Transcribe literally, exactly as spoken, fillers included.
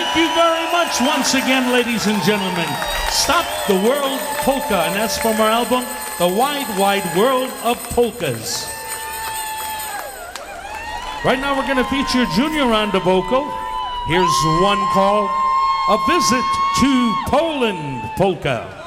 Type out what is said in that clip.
Thank you very much once again, ladies and gentlemen. Stop the World Polka, and that's from our album, The Wide, Wide World of Polkas. Right now we're going to feature Junior on the vocal. Here's one called A Visit to Poland Polka.